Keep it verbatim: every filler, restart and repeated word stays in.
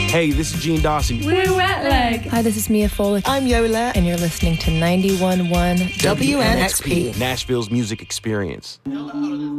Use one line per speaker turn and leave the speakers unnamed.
Hey, this is Gene Dawson.
We're Wet Leg.
Hi, this is Mia Folick.
I'm Yola.
And you're listening to ninety-one point one
W N X P.
Nashville's music experience.